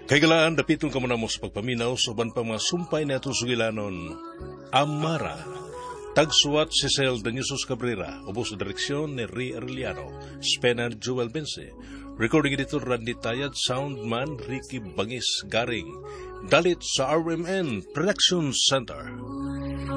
Kaigalaan, dapitong ka muna mo sa pagpaminaw sa uban pa mga sumpay na ito sugilanon. Amara. Tagsuwat si Cel Daniusos Cabrera, ubos sa direksyon ni Ri Arellano, Spenan Joel Bense. Recording editor Randy Tayad, soundman Ricky Bangis Garing. Dalit sa RMN Production Center.